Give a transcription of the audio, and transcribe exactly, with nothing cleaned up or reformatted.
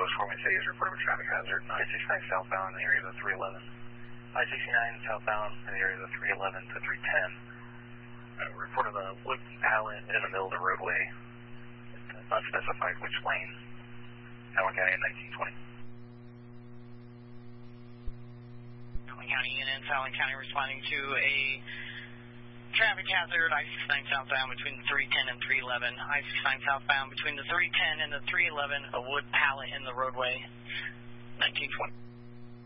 West Fort Wayne City is reported with traffic hazard. I sixty-nine southbound in the area of the three eleven. I sixty-nine southbound in the area of the three eleven to three ten. Uh, reported a wood pallet in the middle of the roadway. Unspecified which lane. Allen County at nineteen twenty. Allen County E N N, Allen County responding to a traffic hazard, I sixty-nine southbound between the three ten and three eleven. I sixty-nine southbound between the three ten and the three eleven, a wood pallet in the roadway, nineteen twenty.